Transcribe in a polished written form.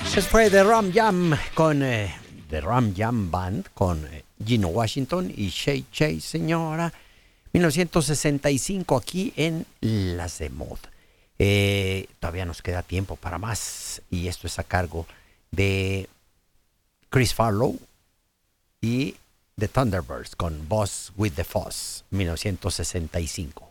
Fue The Ram Jam con The Ram Jam Band con Gino Washington y Shay Shay, señora. 1965 aquí en Las de Mod. Todavía nos queda tiempo para más y esto es a cargo de Chris Farlow y The Thunderbirds con Boss with the Foss, 1965.